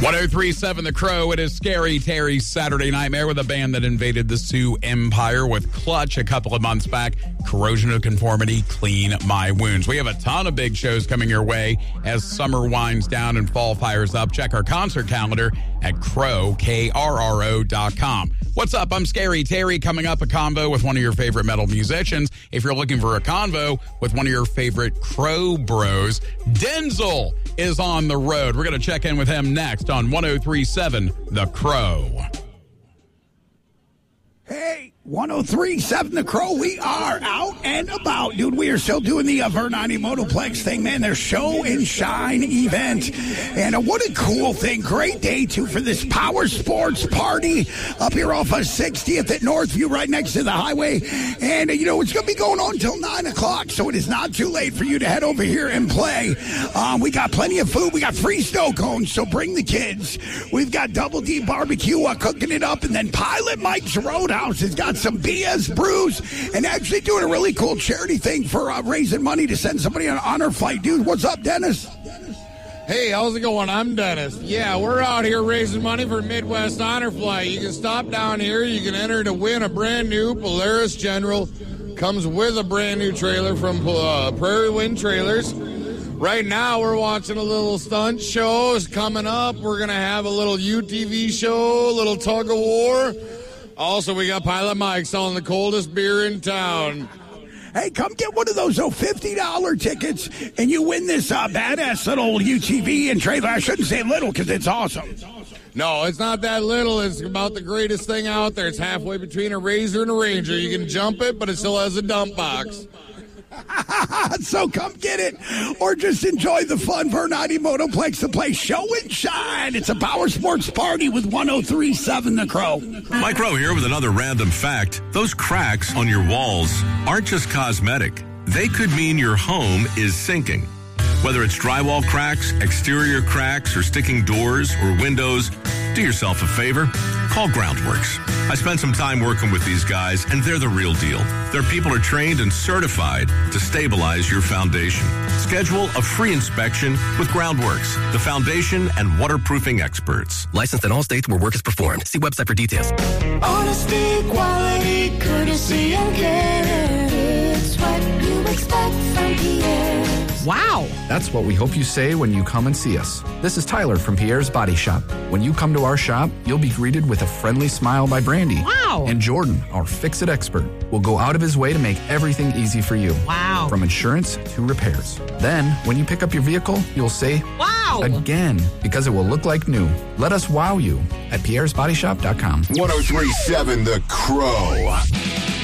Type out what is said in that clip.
1037 The Crow. It is Scary Terry's Saturday Nightmare with a band that invaded the Sioux Empire with Clutch a couple of months back. Corrosion of Conformity, Clean My Wounds. We have a ton of big shows coming your way as summer winds down and fall fires up. Check our concert calendar at KRRO.com. What's up? I'm Scary Terry. Coming up, a convo with one of your favorite metal musicians. If you're looking for a convo with one of your favorite Crow bros, Denzel is on the road. We're going to check in with him next on 1037 The Crow. Hey, 1037 The Crow, we are out and about. Dude, we are still doing the Vernani Motoplex thing, man. Their show and shine event. And what a cool thing. Great day, too, for this power sports party up here off of 60th at Northview, right next to the highway. And, it's going to be going on until 9 o'clock, so it is not too late for you to head over here and play. We got plenty of food. We got free snow cones, so bring the kids. We've got Double D Barbecue cooking it up, and then Pilot Mike's Roadhouse has got some BS brews and actually doing a really cool charity thing for raising money to send somebody on an honor flight. Dude, what's up, Dennis? Hey, how's it going? I'm Dennis. Yeah, we're out here raising money for Midwest Honor Flight. You can stop down here. You can enter to win a brand new Polaris General. Comes with a brand new trailer from Prairie Wind Trailers. Right now, we're watching a little stunt show. It's coming up. We're going to have a little UTV show, a little tug of war. Also, we got Pilot Mike selling the coldest beer in town. Hey, come get one of those $50 tickets, and you win this badass little UTV and trailer. I shouldn't say little because it's awesome. No, it's not that little. It's about the greatest thing out there. It's halfway between a Razor and a Ranger. You can jump it, but it still has a dump box. So come get it, or just enjoy the fun. Vernani Motoplex, the place show and shine. It's a power sports party with 1037 The Crow. Mike Rowe here with another random fact. Those cracks on your walls aren't just cosmetic. They could mean your home is sinking. Whether it's drywall cracks, exterior cracks, or sticking doors or windows, do yourself a favor. Call Groundworks. I spent some time working with these guys, and they're the real deal. Their people are trained and certified to stabilize your foundation. Schedule a free inspection with Groundworks, the foundation and waterproofing experts. Licensed in all states where work is performed. See website for details. Honesty, quality, courtesy, and care. It's what you expect from Pierre's. Wow. That's what we hope you say when you come and see us. This is Tyler from Pierre's Body Shop. When you come to our shop, you'll be greeted with a friendly smile by Brandy. Wow. And Jordan, our fix-it expert, will go out of his way to make everything easy for you. Wow. From insurance to repairs. Then, when you pick up your vehicle, you'll say, wow. Again, because it will look like new. Let us wow you at pierresbodyshop.com. 1037 The Crow.